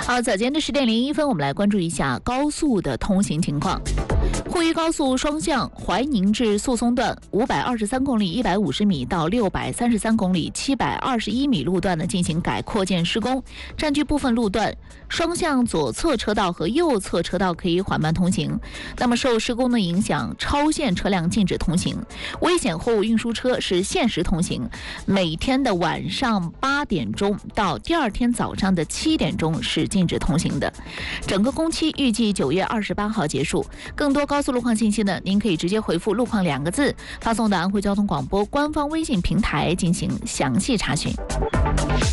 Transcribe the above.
好，早间的10点01分，我们来关注一下高速的通行情况。沪渝高速双向怀宁至宿松段523公里150米到633公里721米路段呢进行改扩建施工，占据部分路段，双向左侧车道和右侧车道可以缓慢通行。那么受施工的影响，超限车辆禁止通行，危险货物运输车是限时通行，每天的晚上8点钟到第二天早上的7点钟是禁止通行的。整个工期预计9月28号结束。更多高速路况信息呢，您可以直接回复路况2个字，发送到安徽交通广播官方微信平台进行详细查询。